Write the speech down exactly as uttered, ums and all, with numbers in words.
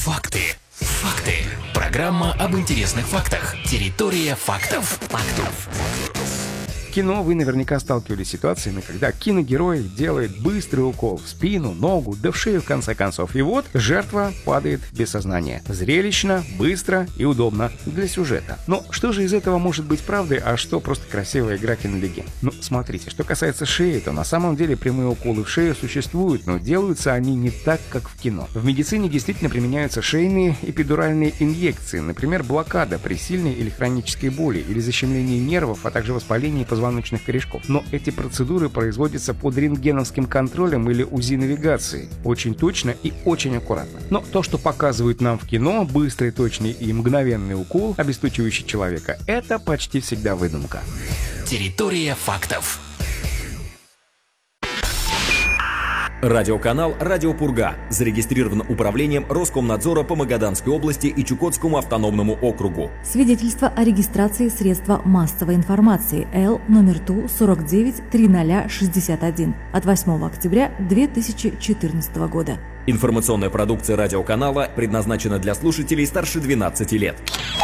Факты. Факты. Программа об интересных фактах. Территория фактов. Фактов. В кино вы наверняка сталкивались с ситуациями, когда киногерой делает быстрый укол в спину, ногу, да в шею в конце концов. И вот жертва падает без сознания. Зрелищно, быстро и удобно для сюжета. Но что же из этого может быть правдой, а что просто красивая игра кинолегенд? Ну, смотрите, что касается шеи, то на самом деле прямые уколы в шею существуют, но делаются они не так, как в кино. В медицине действительно применяются шейные эпидуральные инъекции, например, блокада при сильной или хронической боли или защемлении нервов, а также воспалении позвоночника. позвоночных корешков. Но эти процедуры производятся под рентгеновским контролем или УЗИ-навигацией. Очень точно и очень аккуратно. Но то, что показывают нам в кино, быстрый, точный и мгновенный укол, обесточивающий человека, это почти всегда выдумка. Территория фактов. Радиоканал «Радио Пурга» зарегистрирован управлением Роскомнадзора по Магаданской области и Чукотскому автономному округу. Свидетельство о регистрации средства массовой информации Л номер Ту сорок девять триста шестьдесят один от восьмого октября две тысячи четырнадцатого года. Информационная продукция радиоканала предназначена для слушателей старше двенадцати лет.